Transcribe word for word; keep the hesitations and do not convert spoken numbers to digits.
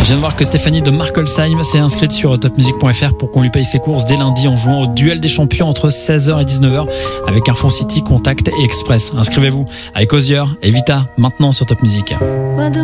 Je viens de voir que Stéphanie de Markolsheim s'est inscrite sur top music point f r pour qu'on lui paye ses courses dès lundi en jouant au duel des champions entre seize heures et dix-neuf heures avec Carrefour City, Contact et Express. Inscrivez-vous avec Osier et Vita maintenant sur Top Music.